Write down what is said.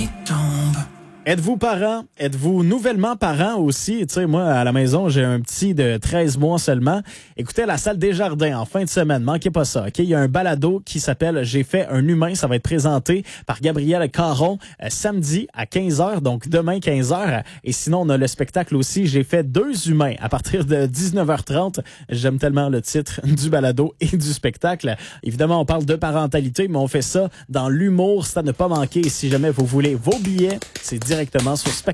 nuit tombe. Êtes-vous parent? Êtes-vous nouvellement parent aussi? Tu sais, moi, à la maison, j'ai un petit de 13 mois seulement. Écoutez, la salle Desjardins, en fin de semaine, manquez pas ça, OK? Il y a un balado qui s'appelle « J'ai fait un humain ». Ça va être présenté par Gabriel Caron samedi à 15h, donc demain 15h. Et sinon, on a le spectacle aussi « J'ai fait deux humains » à partir de 19h30. J'aime tellement le titre du balado et du spectacle. Évidemment, on parle de parentalité, mais on fait ça dans l'humour, c'est à ne pas manquer. Et si jamais vous voulez vos billets, c'est directement sur Spectacle.